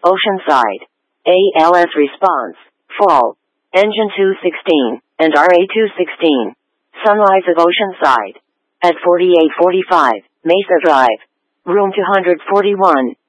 Oceanside. ALS response, fall. Engine 216, and RA 216. Sunrise of Oceanside. At 4845, Mesa Drive. Room 241.